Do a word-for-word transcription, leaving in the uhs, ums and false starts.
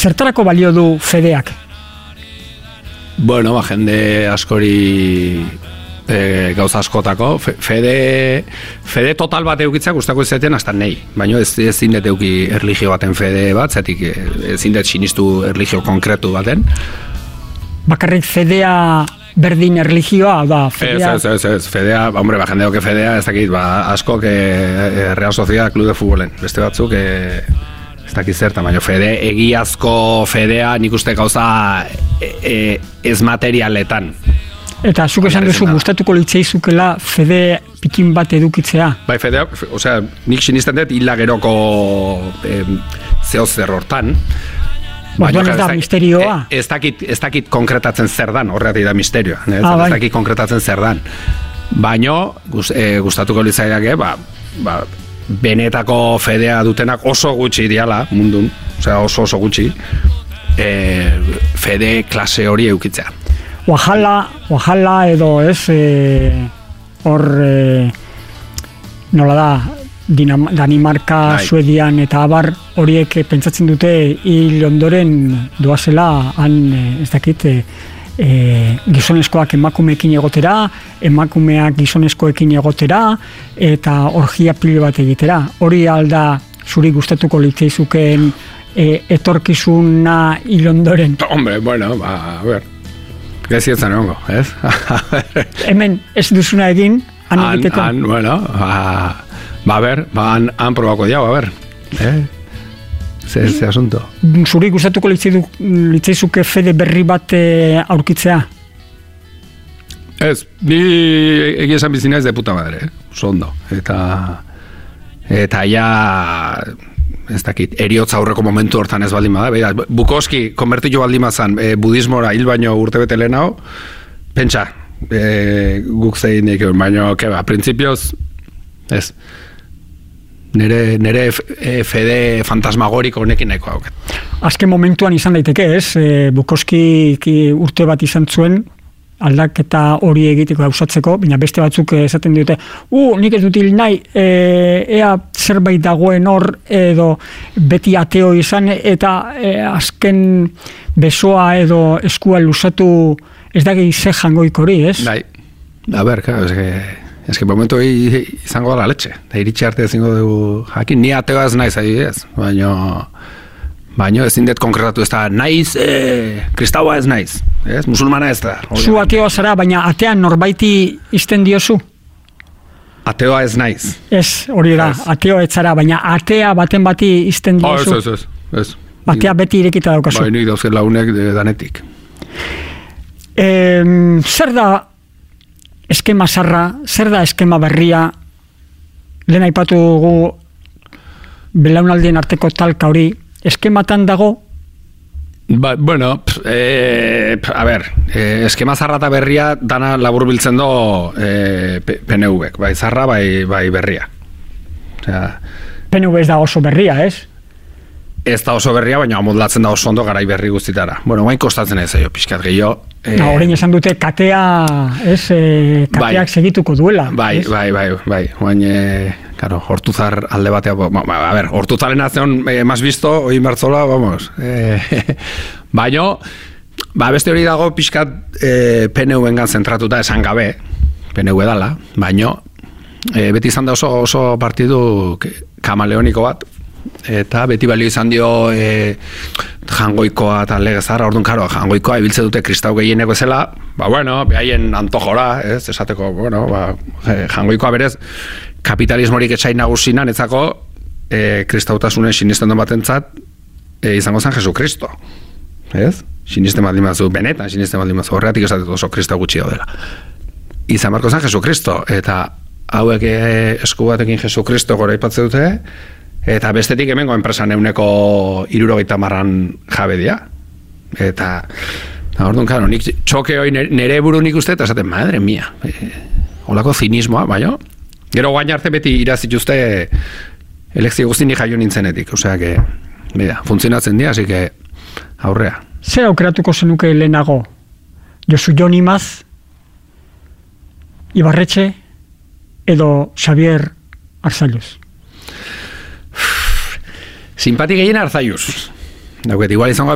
Zertarako balio du fedeak? Bueno, ba, jende askori e, gauza askotako. Fede, fede total bat eukitzak gustako izaten hasta nei. Baina ez, ez zindet euki erlijio baten fede bat, zetik ez zindet sinistu erlijio konkretu baten. Bakarrik fedea berdin erlijioa, da, fedea... Ez, ez, ez, ez, fedea, ba, hombre, ba, jende hoke fedea, ez dakit, ba, asko, que Real Sociedad Club de Futbolen, beste batzuk, e, ez dakit zerta, baina fede, egiazko fedea, nik uste gauza e, e, ez materialetan. Eta zuk esan duzu, gustatuko litzaizukela fede pikin bat edukitzea? Bai, fedea, osea, nik sinisten dut hila geroko e, zehozer hortan, baina ez da misterioa. Ez dakit, ez dakit konkretatzen zer dan, horretik da misterioa. Ez, ah, ez dakit konkretatzen zer dan. Baina, e, gustatuko litzaiake, ba, ba, benetako fedea dutenak oso gutxi diala mundun, osea oso oso gutxi, e, fede klase hori eukitzea. Oaxala, oaxala edo ez, hor, e, nola da, Dinam, Danimarka, Dai. Suedian eta abar horiek pentsatzen dute hil ondoren doazela han, ez dakit, e, e, gizonezkoak emakumeekin egotera, emakumeak gizonezkoekin egotera eta orgia pilo bat egitera. Hori alda zuri gustatuko litzaizukeen e, etorkizuna hil ondoren? Hombre, bueno, ba, a ver, gezietzen egongo, ez? Hemen ez duzuna egin, han egiteko? Han, bueno, ba... Ba, a ber, ba, han, han probako diago, a ber. Eh? Ze, ze asunto. Zuri gustatuko litzaizuke fede berri bat e, aurkitzea? Ez, ni egia esan bizina ez de puta madre, eh? Oso ondo. Eta, eta ja, ez dakit, eriotza aurreko momentu hortan ez baldin bada. Beira, Bukowski konbertitu baldin bazan e, budismora hil baino urte bete lehenago, pentsa, e, guk zein nik, baino, keba, printzipioz, ez. Nere, nere fede fantasmagoriko honekin nahiko hauket. Azken momentuan izan daiteke, ez? E, Bukowski urte bat izan zuen aldaketa hori egiteko gauzatzeko, baina beste batzuk esaten dute, uh, nik ez dut hil nahi, e, ea zerbait dagoen hor, edo beti ateo izan, eta e, azken besoa edo eskua luzatu ez da gehi ze jangoik hori, ez? Bai, a ber, claro, ez que... Ez que momentu izango da la letxe. Da iritsi arte ezingo dugu jakin. Ni ateo ez naiz adibidez. Baina baino ezin dut konkretatu ez da naiz, e, kristaua ez naiz. Ez? Musulmana ez da. Zu ateoa zara, baina atea norbaiti izten diozu? Ateoa ez naiz. Ez, hori da, ateo ez zara, baina atea baten bati izten diozu? Oh, ez, ez, ez. Atea beti irekita daukazu? Bai, nik dauzket launek danetik. E, zer da eskema zarra, zer da eskema berria? Lehen aipatu dugu belaunaldien arteko talka hori, eskematan dago? Ba, bueno, e, a ber, e, eskema zarra eta berria dana labur biltzen do e, P N V-ek, bai zarra, bai, bai berria. Osea, P N V ez da oso berria, ez? Ez da oso berria, baina amodlatzen da oso ondo garai berri guztitara. Bueno, guain kostatzen ez, jo, pixkat gehiago. Eh, no, orain esan dute katea, ez, eh, kateak bai, segituko duela. Bai, ez? bai, bai, bai. Guain, eh, claro, Hortuzar alde batea, ba, ba, a ver, Hortuzaren azion, eh, más visto, oi martzola, vamos. Eh, baina, ba, beste hori dago pixkat eh, P N V-engan zentratuta esan gabe, P N V dala, baina, eh, beti izan da oso, oso partidu kamaleoniko bat, eta beti balio izan dio e, jangoikoa eta legezarra, orduan, karo, jangoikoa ibiltze dute kristau gehieneko ezela, ba, bueno, behaien antojora, ez, esateko, bueno, ba, jangoikoa berez, kapitalismorik etxain nagusinan, etzako, e, kristautasunen sinisten den batentzat, e, izango zen Jesukristo, ez? Sinisten baldin batzu, benetan sinisten baldin batzu, horregatik esateko oso kristau gutxi daudela. Izan barko zen Jesukristo, eta hauek e, esku batekin Jesukristo gora ipatze dute, eta bestetik hemengo enpresan euneko hirurogeita marran jabe dira. Eta, orduan, karo, nik txoke hori nere buru nik uste, eta esaten, madre mia, e, holako zinismoa, baina, gero guain arte beti irazituzte elekzio guzti ni jaio nintzenetik, osea, que, bida, funtzionatzen dira, así que, aurrea. Zer aukeratuko zenuke lehenago? Josu Jon Imaz, Ibarretxe, edo Xavier Arzalluz? Simpatik egin Arzalluz. Dauket, igual izango